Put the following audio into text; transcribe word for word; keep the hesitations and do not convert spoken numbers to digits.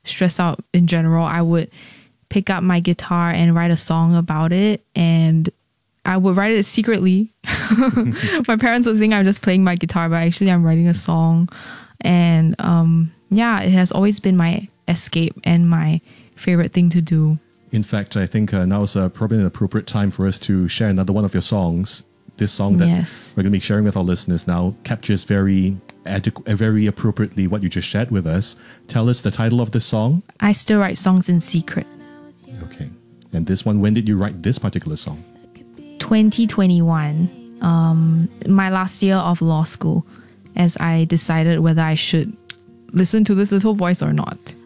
stressed out in general, I would pick up my guitar and write a song about it. And I would write it secretly. My parents would think I'm just playing my guitar, but actually I'm writing a song. And um, yeah, it has always been my escape and my favorite thing to do. In fact, I think uh, now is uh, probably an appropriate time for us to share another one of your songs. This song that yes. we're going to be sharing with our listeners now captures very, adequ- very appropriately what you just shared with us. Tell us the title of this song. I Still Write Songs in Secret. Okay. And this one, when did you write this particular song? twenty twenty-one, um, my last year of law school, as I decided whether I should listen to this little voice or not.